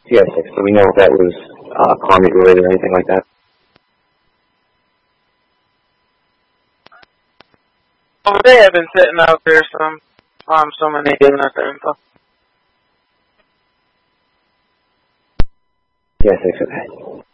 CS6. Do we know if that was car meet related or anything like that? Oh, they have been sitting out there someone they giving us the info. CS6, okay.